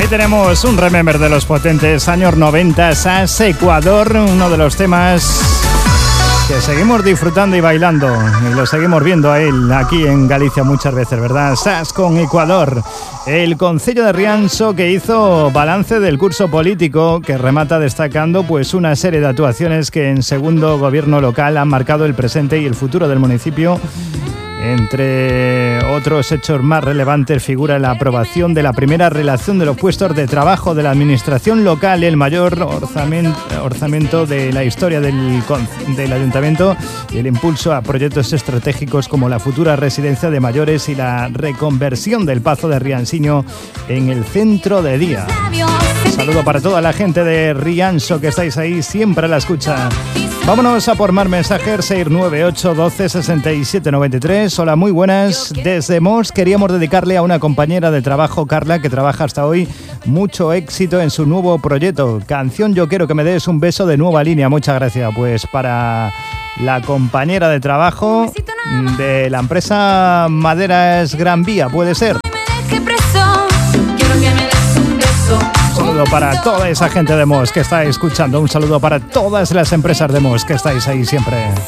tenemos un remember de los potentes años 90, SAS Ecuador, uno de los temas que seguimos disfrutando y bailando, y lo seguimos viendo a él aquí en Galicia muchas veces, ¿verdad? SAS con Ecuador, el concello de Rianxo, que hizo balance del curso político, que remata destacando pues una serie de actuaciones que en segundo gobierno local han marcado el presente y el futuro del municipio. Entre otros hechos más relevantes figura la aprobación de la primera relación de los puestos de trabajo de la administración local, el mayor orzamiento de la historia del ayuntamiento, y el impulso a proyectos estratégicos como la futura residencia de mayores y la reconversión del Pazo de Rianxiño en el centro de día. Un saludo para toda la gente de Rianxo que estáis ahí siempre a la escucha. Vámonos a por más mensajes. 698 12 67 93. Hola, muy buenas. Desde Mos queríamos dedicarle a una compañera de trabajo, Carla, que trabaja hasta hoy. Mucho éxito en su nuevo proyecto. Canción Yo Quiero Que Me Des un Beso de Nueva Línea. Muchas gracias. Pues para la compañera de trabajo de la empresa Maderas Gran Vía, puede ser. Un saludo para toda esa gente de Mos que está escuchando. Un saludo para todas las empresas de Mos que estáis ahí siempre.